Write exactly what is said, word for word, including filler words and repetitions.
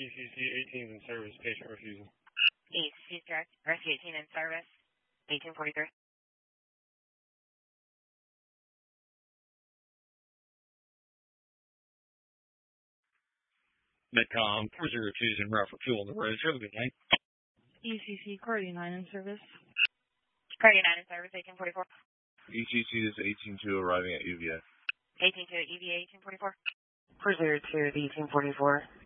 E C C eighteen in service, patient refusal. E C C direct, rescue eighteen in service, eighteen forty-three. Metcom, four zero two is en route for fuel on the road. Have a good night. E C C Cardi nine in service. Cardi nine in service, eighteen forty-four. E C C is eighteen two arriving at U V A. eighteen two at U V A, eighteen forty-four. four zero two at eighteen forty-four.